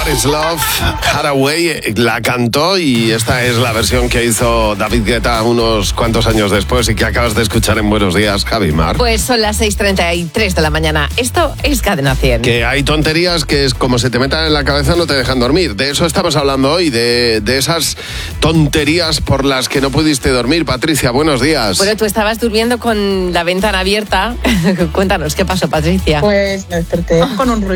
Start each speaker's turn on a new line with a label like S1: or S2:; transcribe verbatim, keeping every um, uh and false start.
S1: What is Love, Hathaway la cantó y esta es la versión que hizo David Guetta unos cuantos años después y que acabas de escuchar en Buenos Días, Javi Mar.
S2: Pues son las seis treinta y tres de la mañana. Esto es Cadena cien.
S1: Que hay tonterías que es como se te metan en la cabeza no te dejan dormir. De eso estamos hablando hoy, de, de esas tonterías por las que no pudiste dormir. Patricia, buenos días.
S2: Bueno, tú estabas durmiendo con la ventana abierta. Cuéntanos, ¿qué pasó, Patricia?
S3: Pues me desperté con un ruido